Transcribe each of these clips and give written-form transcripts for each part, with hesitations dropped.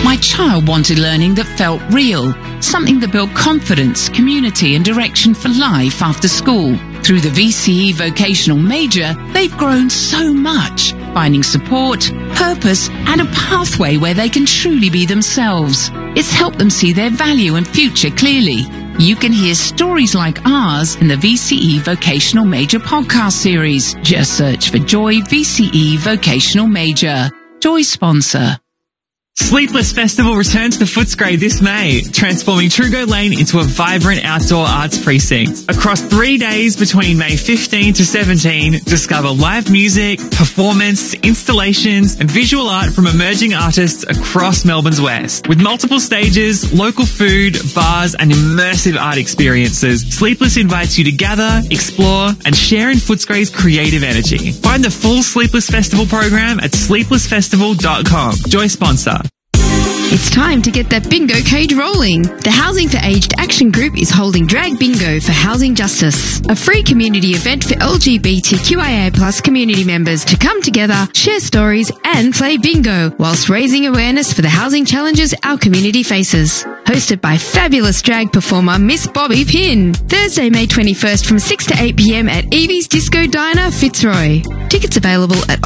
My child wanted learning that felt real, something that built confidence, community and direction for life after school. Through the VCE Vocational Major, they've grown so much, finding support, purpose and a pathway where they can truly be themselves. It's helped them see their value and future clearly. You can hear stories like ours in the VCE Vocational Major podcast series. Just search for Joy VCE Vocational Major. Joy sponsor. Sleepless Festival returns to Footscray this May, transforming Trugo Lane into a vibrant outdoor arts precinct. Across 3 days between May 15 to 17, discover live music, performance, installations and visual art from emerging artists across Melbourne's west. With multiple stages, local food, bars and immersive art experiences, Sleepless invites you to gather, explore and share in Footscray's creative energy. Find the full Sleepless Festival program at sleeplessfestival.com. Joy sponsor. It's time to get that bingo cage rolling. The Housing for Aged Action Group is holding Drag Bingo for Housing Justice, a free community event for LGBTQIA+ community members to come together, share stories and play bingo whilst raising awareness for the housing challenges our community faces. Hosted by fabulous drag performer Miss Bobby Pinn. Thursday, May 21st from 6 to 8 p.m. at Evie's Disco Diner, Fitzroy. Tickets available at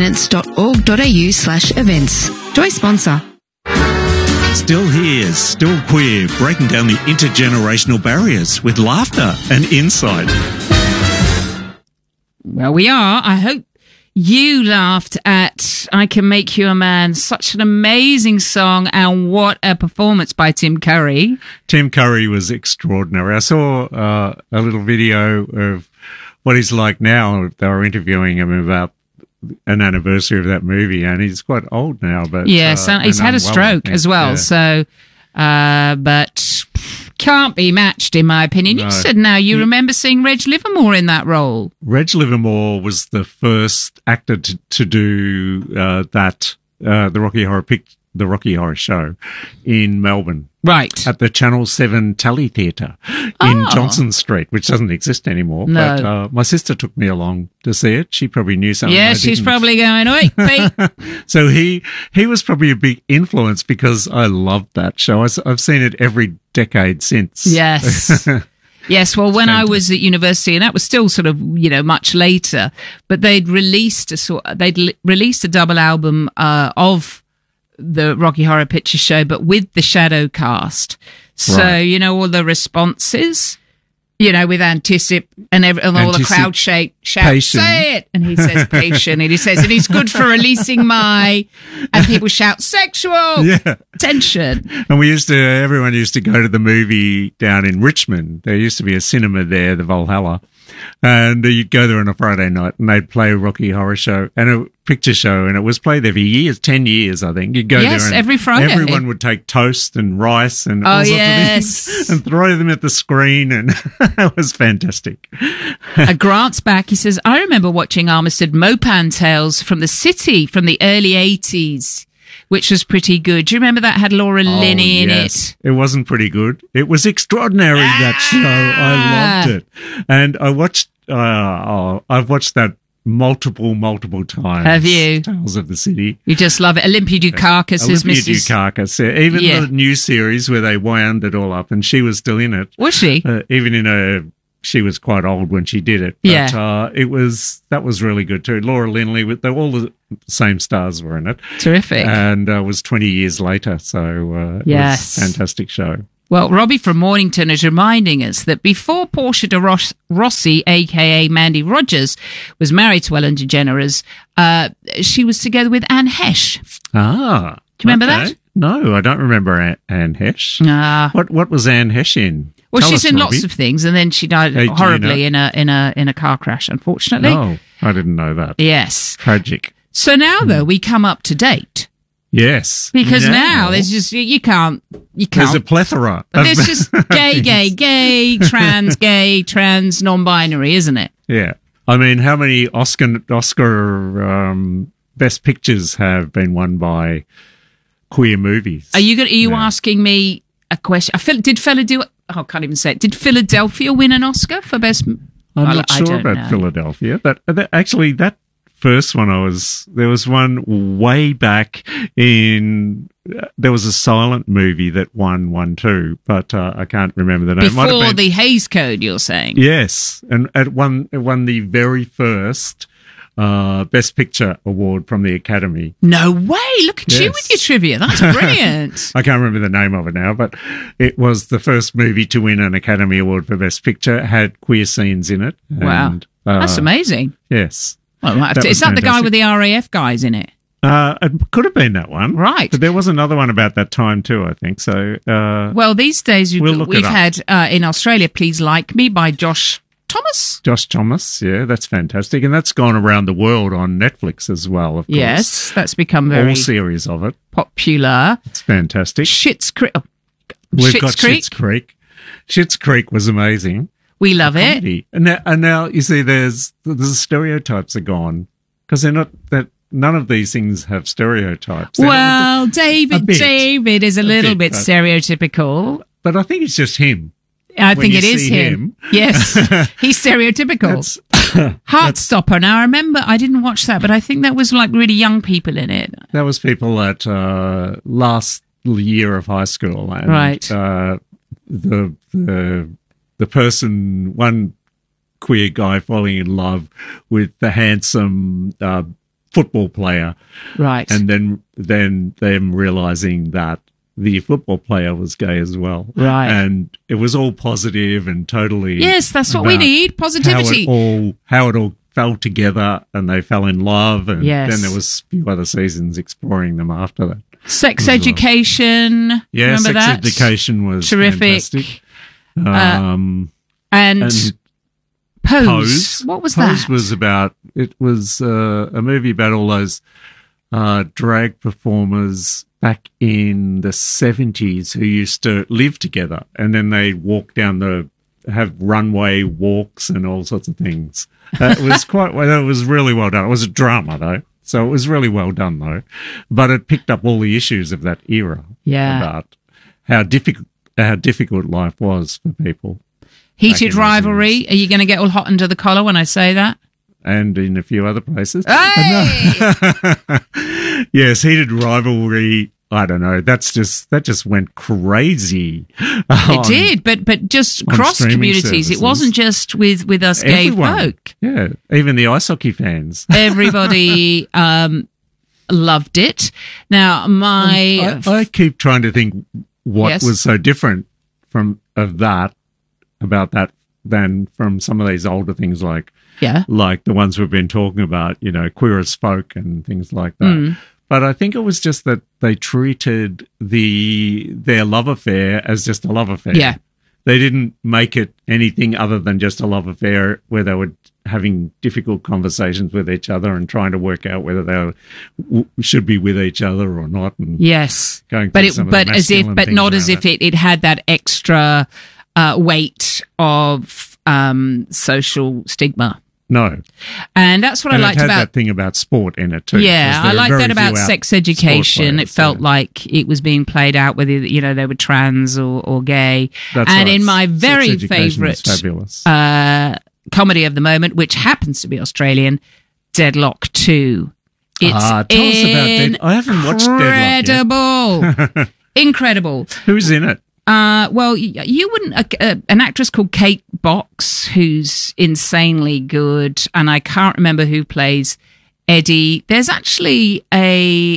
oldertenants.org.au/events. Joy sponsor. Still here, still queer, breaking down the intergenerational barriers with laughter and insight. Well, we are. I hope you laughed at I Can Make You a Man. Such an amazing song, and what a performance by Tim Curry. Tim Curry was extraordinary. I saw a little video of what he's like now. They were interviewing him about an anniversary of that movie, and he's quite old now. But yes, he's had a stroke as well. Yeah. So, but can't be matched in my opinion. No. You said now you remember seeing Reg Livermore in that role. Reg Livermore was the first actor to do that. The Rocky Horror Show in Melbourne. Right. At the Channel 7 Tally Theatre in Johnson Street, which doesn't exist anymore. No. But my sister took me along to see it. She probably knew something. Yeah, she's probably going, oi, Pete. So he was probably a big influence because I loved that show. I've seen it every decade since. Yes. Yes, well, when I was at university, and that was still sort of, much later, but they'd released a double album of the Rocky Horror Picture Show, but with the shadow cast. So, right. All the responses, with anticip and all the crowd shout, say it. And he says patient. And he says, and he's good for releasing and people shout sexual tension. And everyone used to go to the movie down in Richmond. There used to be a cinema there, the Valhalla. And you'd go there on a Friday night and they'd play a Rocky Horror Show and a picture show, and it was played there for years, 10 years, I think. You'd go there and every Friday. Everyone would take toast and rice and all sorts of things and throw them at the screen, and that was fantastic. Grant's back. He says, I remember watching Armistead Mopan Tales from the City from the early 80s. Which was pretty good. Do you remember that had Laura Linney in it? It wasn't pretty good. It was extraordinary, that show. I loved it. And I've watched that multiple times. Have you? Tales of the City. You just love it. Olympia Dukakis is Mrs. Dukakis. Even the new series where they wound it all up, and she was still in it. Was she? She was quite old when she did it. But, that was really good too. Laura Linney, all the same stars were in it. Terrific. And it was 20 years later, so it was a fantastic show. Well, Robbie from Mornington is reminding us that before Portia de Rossi, a.k.a. Mandy Rogers, was married to Ellen DeGeneres, she was together with Anne Hesh. Ah. Do you remember that? No, I don't remember Anne Hesh. What was Anne Hesh in? Well, she's in lots of things, and then she died horribly in a car crash, unfortunately. Oh, I didn't know that. Yes. Tragic. So now, though, we come up to date. Yes. Because now there's just, you can't. There's a plethora. There's just gay, trans, non-binary, isn't it? Yeah. I mean, how many Oscar Best Pictures have been won by queer movies? Are you asking me a question? Did Philadelphia win an Oscar for Best? I'm not sure about Philadelphia, but actually that first one there was one way back there was a silent movie that won too, but I can't remember the name. Before the Hays Code, you're saying? Yes, and it won the very first Best Picture award from the Academy. No way! Look at you with your trivia. That's brilliant. I can't remember the name of it now, but it was the first movie to win an Academy Award for Best Picture. It had queer scenes in it. Wow, and, that's amazing. Yes. Well, is that the guy with the RAF guys in it? It could have been that one. Right. But there was another one about that time too, I think. So, well, these days we've had in Australia, Please Like Me by Josh Thomas. Josh Thomas, yeah, that's fantastic. And that's gone around the world on Netflix as well, of course. Yes, that's become very... All series of it. Popular. It's fantastic. Schitt's Creek. We've got Schitt's Creek. Schitt's Creek was amazing. We love it. And now you see the stereotypes are gone because they're not that... None of these things have stereotypes. Well, David is a little bit stereotypical. But I think it's just him. I think it is him. Yes, he's stereotypical. Heartstopper. Now, I remember I didn't watch that, but I think that was like really young people in it. That was people at last year of high school. And, right. The person, one queer guy falling in love with the handsome football player, right, and then them realizing that the football player was gay as well, right, and it was all positive and totally that's what we need, positivity. How it all fell together, and they fell in love, and yes. then there was a few other seasons exploring them after that. Sex Education, yeah, remember Sex that? Education was terrific, fantastic. and Pose. What was that? Pose was about, it was a movie about all those drag performers back in the 70s who used to live together, and then they walk have runway walks and all sorts of things. It was it was really well done. It was a drama though, so it was really well done though. But it picked up all the issues of that era about how difficult life was for people. Heated rivalry. Are you going to get all hot under the collar when I say that? And in a few other places. Hey! Yes, heated rivalry. I don't know. That just went crazy. It did, but just cross communities. Services. It wasn't just with us gay folk. Yeah, even the ice hockey fans. Everybody loved it. Now, I keep trying to think what was so different about that than from some of these older things like the ones we've been talking about, Queer as Folk and things like that. But I think it was just that they treated their love affair as just a love affair. Yeah. They didn't make it anything other than just a love affair where they were having difficult conversations with each other and trying to work out whether they should be with each other or not. And yes. Going but not as if it had that extra weight of social stigma. No. And that's what I liked about... It had that thing about sport in it too. Yeah, I liked that about Sex Education. It felt like it was being played out whether, they were trans or gay. That's and right. in my very favourite comedy of the moment, which happens to be Australian, Deadlock 2. It's tell us about I haven't watched Deadlock yet. Incredible. Who's in it? Well, you wouldn't. An actress called Kate Box, who's insanely good, and I can't remember who plays Eddie. There's actually a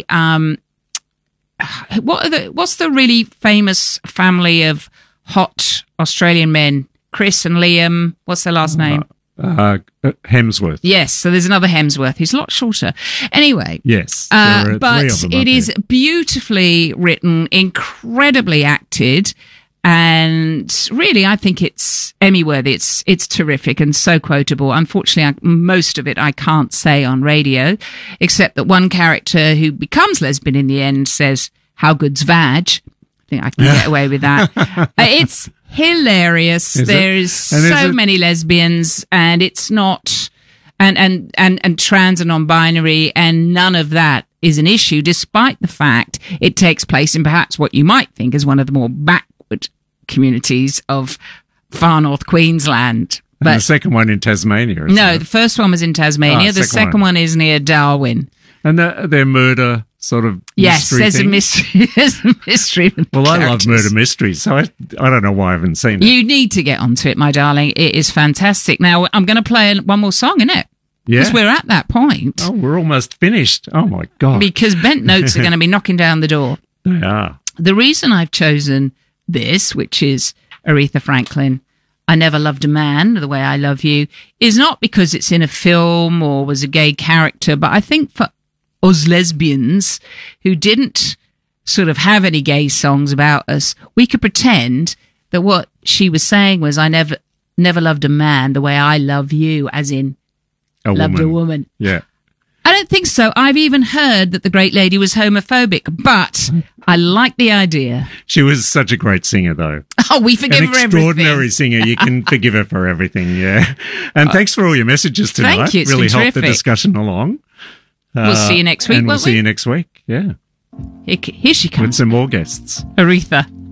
what's the really famous family of hot Australian men? Chris and Liam. What's their last name? Hemsworth. Yes, so there's another Hemsworth who's a lot shorter. Anyway. Yes. But it is beautifully written, incredibly acted, and really I think it's Emmy-worthy. It's terrific and so quotable. Unfortunately, most of it I can't say on radio, except that one character who becomes lesbian in the end says, "How good's vag?" I think I can get away with that. It's hilarious. There's so many lesbians, and it's not and trans and non-binary, and none of that is an issue, despite the fact it takes place in perhaps what you might think is one of the more backward communities of far north Queensland. And the second one in Tasmania. No, the first one was in Tasmania. The second one is near Darwin. And their murder sort of yes, mystery there's thing? a mystery. There's a mystery. With Well, I love characters. murder mysteries, so I don't know why I haven't seen it. You need to get onto it, my darling. It is fantastic. Now, I'm going to play one more song, innit? Yeah. Because we're at that point. Oh, we're almost finished. Oh, my God. Because bent notes are going to be knocking down the door. They are. The reason I've chosen this, which is Aretha Franklin, I Never Loved a Man the Way I Love You, is not because it's in a film or was a gay character, but I think for us lesbians who didn't sort of have any gay songs about us, we could pretend that what she was saying was, I never loved a man the way I love you, as in loved a woman. Yeah. I don't think so. I've even heard that the great lady was homophobic, but I like the idea. She was such a great singer, though. Oh, we forgive An her everything. extraordinary singer. You can forgive her for everything, yeah. And thanks for all your messages tonight. Thank you. It's really been helped the terrific. discussion along. We'll see you next week, And we'll won't see we? you next week, yeah. Here she With comes. some more guests. Aretha.